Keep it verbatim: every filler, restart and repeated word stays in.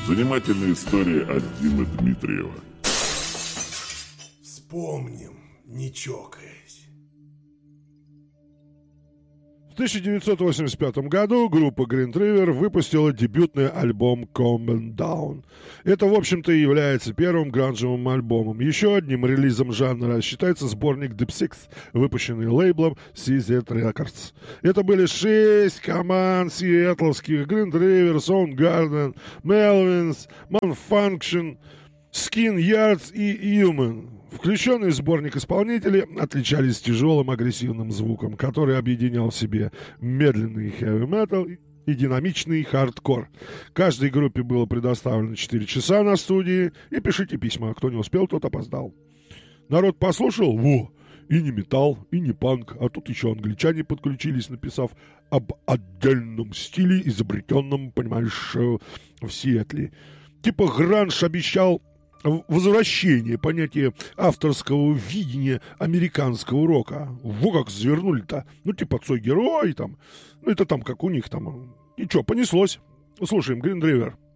Занимательная история от Димы Дмитриева. Вспомним, не чокаясь. В тысяча девятьсот восемьдесят пятом году группа Green River выпустила дебютный альбом Calm and Down. Это, в общем-то, и является первым гранжевым альбомом. Еще одним релизом жанра считается сборник Deep Six, выпущенный лейблом си зет Records. Это были шесть команд сиэтловских: Green River, Soundgarden, Melvins, Malfunction, Skin Yards и Human. Включенные в сборник исполнители отличались тяжелым агрессивным звуком, который объединял в себе медленный хэви-метал и динамичный хардкор. Каждой группе было предоставлено четыре часа на студии, и пишите письма, кто не успел, тот опоздал. Народ послушал, во, и не металл, и не панк, а тут еще англичане подключились, написав об отдельном стиле, изобретенном, понимаешь, в Сиэтле. Типа гранж обещал возвращение понятия авторского видения американского рока. Во как завернули-то. Ну, типа Цой герой там. Ну, это там как у них там. И что, понеслось. Слушаем Green River.